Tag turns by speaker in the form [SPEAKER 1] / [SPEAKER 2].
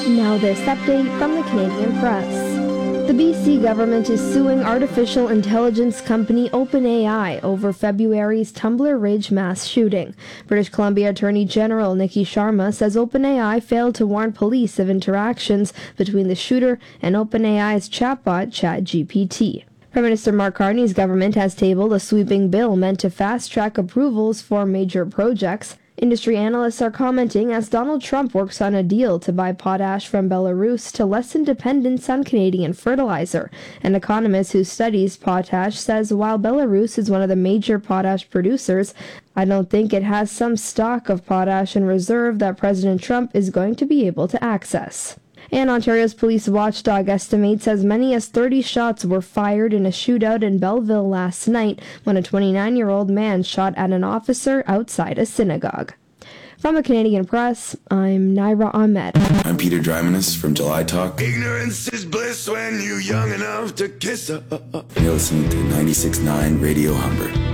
[SPEAKER 1] Now this update from the Canadian Press. The BC government is suing artificial intelligence company OpenAI over February's Tumbler Ridge mass shooting. British Columbia Attorney General Nikki Sharma says OpenAI failed to warn police of interactions between the shooter and OpenAI's chatbot ChatGPT. Prime Minister Mark Carney's government has tabled a sweeping bill meant to fast-track approvals for major projects. Industry analysts are commenting as Donald Trump works on a deal to buy potash from Belarus to lessen dependence on Canadian fertilizer. An economist who studies potash says while Belarus is one of the major potash producers, I don't think it has some stock of potash in reserve that President Trump is going to be able to access. And Ontario's police watchdog estimates as many as 30 shots were fired in a shootout in Belleville last night when a 29-year-old man shot at an officer outside a synagogue. From the Canadian Press, I'm Naira Ahmed.
[SPEAKER 2] I'm Peter Drymanis from July Talk.
[SPEAKER 3] Ignorance is bliss when you're young enough to kiss her.
[SPEAKER 2] You're listening to 96.9 Radio Humber.